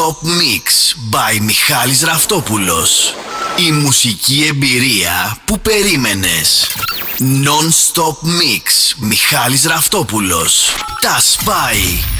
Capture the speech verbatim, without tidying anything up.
Non-Stop Mix by Μιχάλης Ραφτόπουλος. Η μουσική εμπειρία που περίμενες. Non-Stop Mix Μιχάλης Ραφτόπουλος. Τα σπάει.